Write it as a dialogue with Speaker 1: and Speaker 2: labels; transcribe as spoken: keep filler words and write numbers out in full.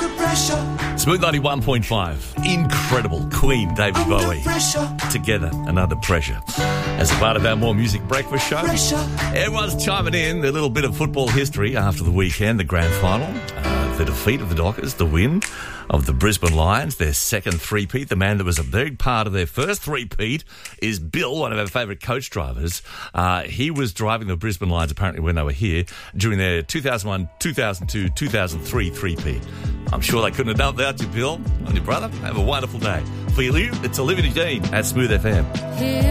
Speaker 1: Smooth ninety-one point five. Incredible. Queen, David Bowie. Together and Under Pressure. As a part of our More Music Breakfast show, everyone's chiming in a little bit of football history after the weekend, the grand final, uh, the defeat of the Dockers, the win of the Brisbane Lions, their second three-peat. The man that was a big part of their first three-peat is Bill, one of our favourite coach drivers. Uh, he was driving the Brisbane Lions apparently when they were here during their two thousand one, two thousand two, two thousand three three-peat. I'm sure they couldn't have done without you, Bill, and your brother. Have a wonderful day. For you, it's Olivia Dean at Smooth F M.